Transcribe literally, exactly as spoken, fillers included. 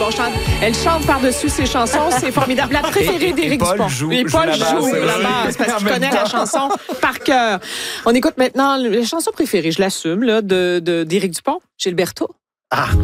bon, chante, elle chante par-dessus ses chansons, c'est formidable. La préférée d'Éric Paul Dupont. joue- et joue Paul la basse, joue oui. la basse, parce En que je même connais temps. la chanson par cœur. On écoute maintenant la chanson préférée, je l'assume, là, de, de, d'Éric Dupont, Gilberto. Ah.